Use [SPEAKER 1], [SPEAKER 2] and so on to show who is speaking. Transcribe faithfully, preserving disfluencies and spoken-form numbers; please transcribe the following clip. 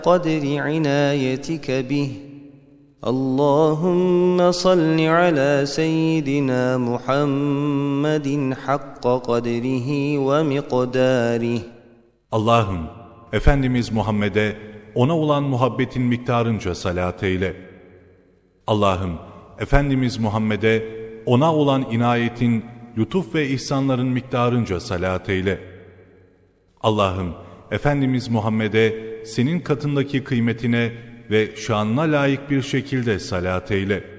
[SPEAKER 1] قدر عنايتك به اللهم صل على سيدنا محمد حق قدره ومقداره.
[SPEAKER 2] Allah'ım, Efendimiz Muhammed'e ona olan muhabbetin miktarınca salat eyle. Allah'ım, Efendimiz Muhammed'e ona olan inayetin, lütuf ve ihsanların miktarınca salat eyle. Allah'ım, Efendimiz Muhammed'e senin katındaki kıymetine ve şanına layık bir şekilde salat eyle.